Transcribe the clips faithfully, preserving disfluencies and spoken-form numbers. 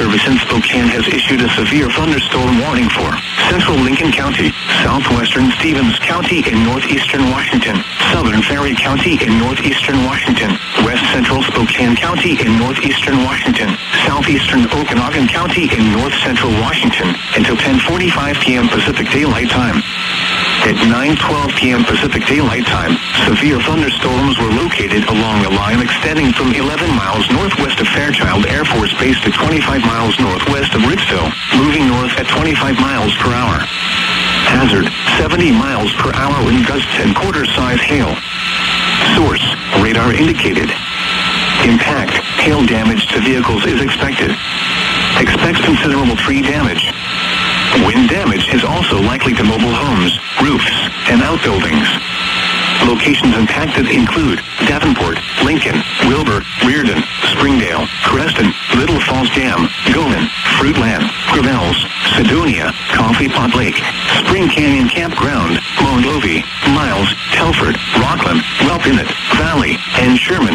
Service in Spokane has issued a severe thunderstorm warning for central Lincoln County, southwestern Stevens County in northeastern Washington, southern Ferry County in northeastern Washington, west central Spokane County in northeastern Washington, southeastern Okanogan County in north central Washington, until ten forty-five p.m. Pacific Daylight Time. At nine twelve p.m. Pacific Daylight Time, severe thunderstorms were located along a line extending from eleven miles northwest of Fairchild Air Force Base to twenty-five miles northwest of Ritzville, moving north at twenty-five miles per hour. Hazard, seventy miles per hour wind gusts and quarter-size hail. Source, radar indicated. Impact, hail damage to vehicles is expected. Expect considerable tree damage. Wind damage is also likely to mobile homes, roofs, and outbuildings. Locations impacted include Davenport, Lincoln, Wilbur, Reardon, Springdale, Creston, Little Falls Dam, Goman, Fruitland, Gravells, Sedonia, Coffee Pot Lake, Spring Canyon Campground, Monlovey, Miles, Telford, Rockland, Wellpinnet, Valley, and Sherman.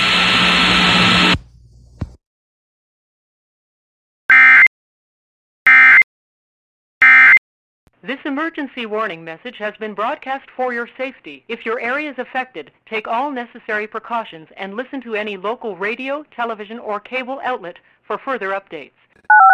This emergency warning message has been broadcast for your safety. If your area is affected, take all necessary precautions and listen to any local radio, television, or cable outlet for further updates.